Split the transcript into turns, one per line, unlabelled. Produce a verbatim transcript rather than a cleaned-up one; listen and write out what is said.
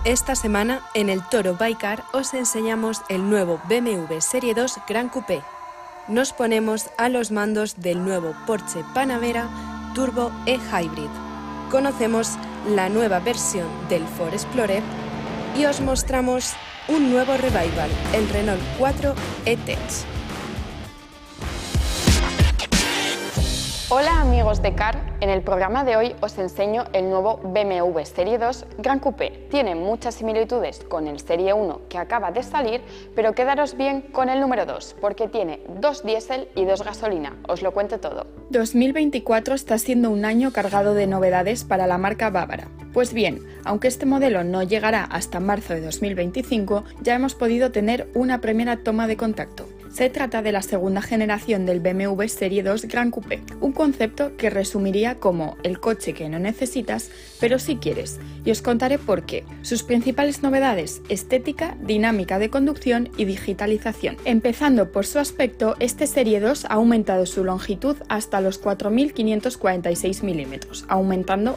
Esta semana, en el Toro Bike os enseñamos el nuevo B M W Serie dos Gran Coupé. Nos ponemos a los mandos del nuevo Porsche Panamera Turbo e-Hybrid. Conocemos la nueva versión del Ford Explorer y os mostramos un nuevo revival, el Renault cuatro e-Tech.
Hola amigos de Car, en el programa de hoy os enseño el nuevo B M W Serie dos Gran Coupé. Tiene muchas similitudes con el Serie uno que acaba de salir, pero quedaros bien con el número dos, porque tiene dos diésel y dos gasolina. Os lo cuento todo.
dos mil veinticuatro está siendo un año cargado de novedades para la marca bávara. Pues bien, aunque este modelo no llegará hasta marzo de dos mil veinticinco, ya hemos podido tener una primera toma de contacto. Se trata de la segunda generación del B M W Serie dos Gran Coupé, un concepto que resumiría como el coche que no necesitas, pero sí quieres, y os contaré por qué. Sus principales novedades: estética, dinámica de conducción y digitalización. Empezando por su aspecto, este Serie dos ha aumentado su longitud hasta los cuatro mil quinientos cuarenta y seis milímetros, aumentando